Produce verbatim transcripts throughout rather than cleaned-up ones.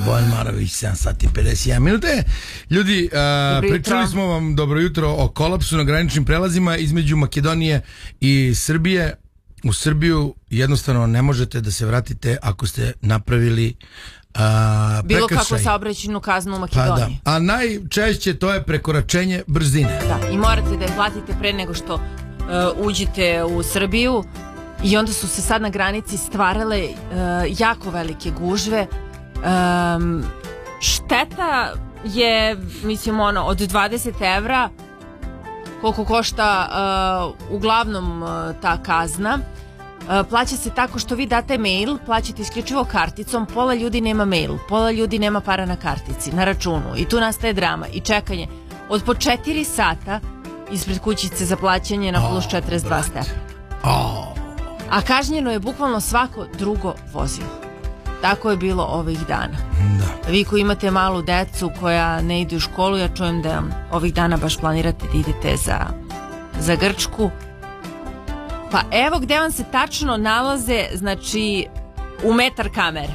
Bojan Marović, sedam sati pedeset jedan minute. Ljudi, uh, pričali smo vam dobro jutro o kolapsu na graničnim prelazima između Makedonije i Srbije. U Srbiju jednostavno ne možete da se vratite ako ste napravili uh, bilo kakvu saobraćajnu kaznu u Makedoniji. Pa da. A najčešće to je prekoračenje brzine. Da, i morate da je platite pre nego što uh, uđete u Srbiju. I onda su se sad na granici stvarale uh, jako velike gužve. Um, šteta je, mislim, ono, od dvadeset evra, koliko košta uh, uglavnom uh, ta kazna. Uh, plaća se tako što vi date mail, plaćate isključivo karticom, pola ljudi nema mail, pola ljudi nema para na kartici, na računu. I tu nastaje drama i čekanje od po četiri sata ispred kućice za plaćanje na plus četrdeset dva stepena. Oh. A kažnjeno je bukvalno svako drugo vozilo. Tako je bilo ovih dana. Da. Vi koji imate malu decu koja ne ide u školu, ja čujem da ovih dana baš planirate da idete za, za Grčku. Pa evo gde vam se tačno nalaze, znači u metar kamere.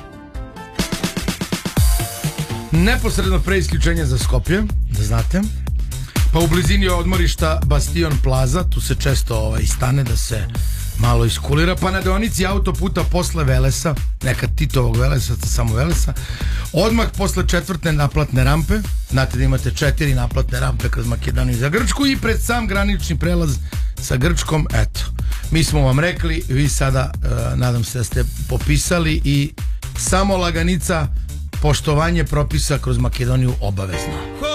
Neposredno pre isključenja za Skopje, da znate. Pa u blizini odmorišta Bastion Plaza, tu se često ovaj, stane da se malo iskulira, pa na deonici autoputa posle Velesa, nekad Titovog Velesa, samo Velesa, odmah posle četvrte naplatne rampe, znate da imate četiri naplatne rampe kroz Makedoniju za Grčku i pred sam granični prelaz sa Grčkom, eto, mi smo vam rekli, vi sada, uh, nadam se da ste popisali i samo laganica, poštovanje propisa kroz Makedoniju obavezno.